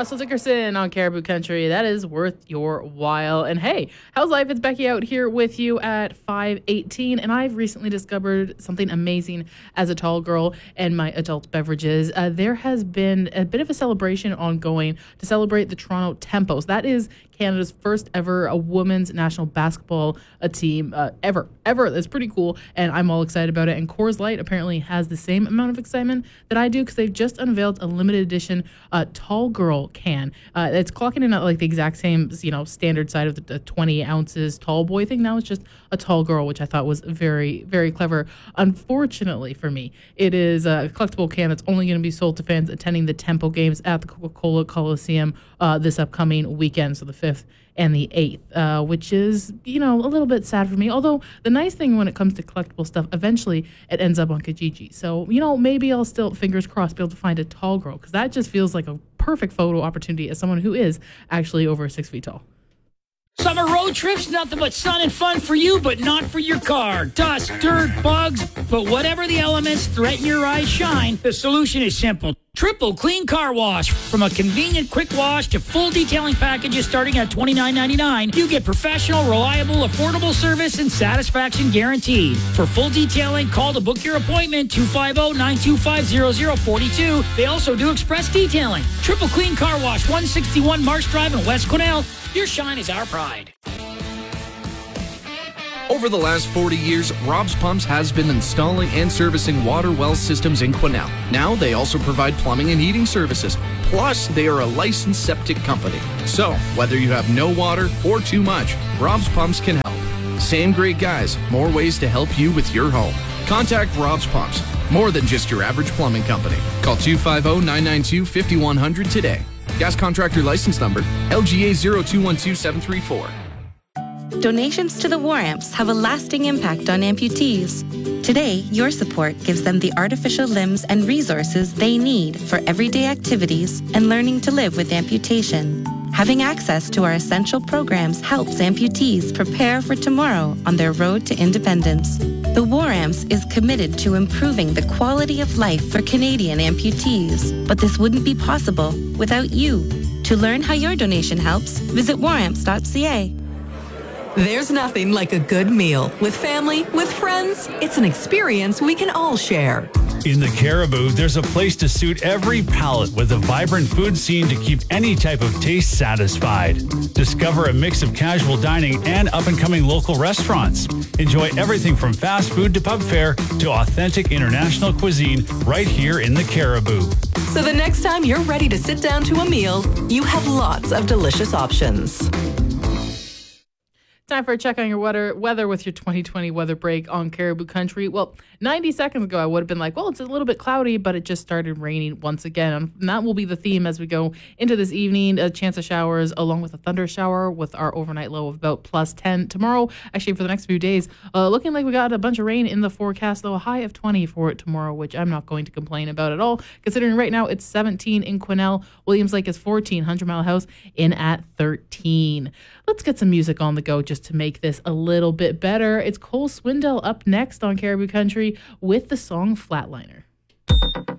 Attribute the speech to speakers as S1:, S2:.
S1: Russell Dickerson on Caribou Country. That is worth your while. And hey, how's life? It's Becky out here with you at 5:18, and I've recently discovered something amazing as a tall girl and my adult beverages. There has been a bit of a celebration ongoing to celebrate the Toronto Tempos. That is Canada's first ever a women's national basketball team ever. It's pretty cool, and I'm all excited about it. And Coors Light apparently has the same amount of excitement that I do because they've just unveiled a limited edition tall girl can. It's clocking in at like the exact same, standard side of the 20 ounces tall boy thing. Now it's just a tall girl, which I thought was very, very clever. Unfortunately for me, it is a collectible can that's only going to be sold to fans attending the Tempo games at the Coca-Cola Coliseum this upcoming weekend, so the 5th and the 8th, which is, a little bit sad for me. Although the nice thing when it comes to collectible stuff, eventually it ends up on Kijiji. So, maybe I'll still, fingers crossed, be able to find a tall girl, because that just feels like a perfect photo opportunity as someone who is actually over 6 feet tall.
S2: Summer road trips, nothing but sun and fun for you, but not for your car. Dust, dirt, bugs, but whatever the elements threaten your eyes shine, the solution is simple. Triple Clean Car Wash. From a convenient quick wash to full detailing packages starting at $29.99, you get professional, reliable, affordable service and satisfaction guaranteed. For full detailing, call to book your appointment, 250-925-0042. They also do express detailing. Triple Clean Car Wash, 161 Marsh Drive in West Quesnel. Your shine is our pride.
S3: Over the last 40 years, Rob's Pumps has been installing and servicing water well systems in Quesnel. Now they also provide plumbing and heating services. Plus, they are a licensed septic company. So, whether you have no water or too much, Rob's Pumps can help. Same great guys, more ways to help you with your home. Contact Rob's Pumps, more than just your average plumbing company. Call 250-992-5100 today. Gas contractor license number, LGA 0212734.
S4: Donations to the War Amps have a lasting impact on amputees. Today, your support gives them the artificial limbs and resources they need for everyday activities and learning to live with amputation. Having access to our essential programs helps amputees prepare for tomorrow on their road to independence. The War Amps is committed to improving the quality of life for Canadian amputees, but this wouldn't be possible without you. To learn how your donation helps, visit waramps.ca.
S5: There's nothing like a good meal. With family, with friends, it's an experience we can all share.
S6: In the Caribou, there's a place to suit every palate with a vibrant food scene to keep any type of taste satisfied. Discover a mix of casual dining and up-and-coming local restaurants. Enjoy everything from fast food to pub fare to authentic international cuisine right here in the Caribou.
S5: So the next time you're ready to sit down to a meal, you have lots of delicious options.
S1: Time for a check on your weather with your 2020 weather break on Caribou Country. Well, 90 seconds ago, I would have been like, well, it's a little bit cloudy, but it just started raining once again. And that will be the theme as we go into this evening. A chance of showers along with a thunder shower with our overnight low of about +10. Tomorrow, actually for the next few days, looking like we got a bunch of rain in the forecast, though a high of 20 for it tomorrow, which I'm not going to complain about at all, considering right now it's 17 in Quesnel. Williams Lake is 14. 100 Mile House in at 13. Let's get some music on the go just to make this a little bit better. It's Cole Swindell up next on Caribou Country with the song Flatliner.